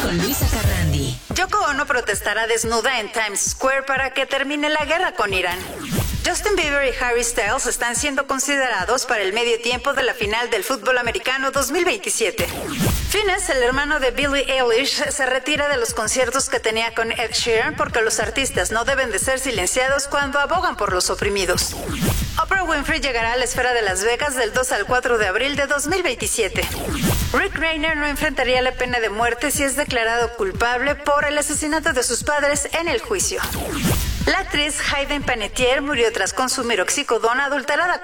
con Luisa Carrandi. Yoko Ono protestará desnuda en Times Square para que termine la guerra con Irán. Justin Bieber y Harry Styles están siendo considerados para el medio tiempo de la final del fútbol americano 2027. Finneas, el hermano de Billie Eilish, se retira de los conciertos que tenía con Ed Sheeran porque los artistas no deben de ser silenciados cuando abogan por los oprimidos. Oprah Winfrey llegará a la esfera de Las Vegas del 2 al 4 de abril de 2027. Rick Rayner no enfrentaría la pena de muerte si es declarado culpable por el asesinato de sus padres en el juicio. La actriz Hayden Panettiere murió tras consumir oxicodona adulterada con